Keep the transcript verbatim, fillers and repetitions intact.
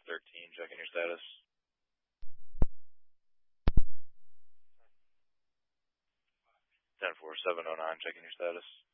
thirteen, checking your status. ten four seven oh nine, checking your status.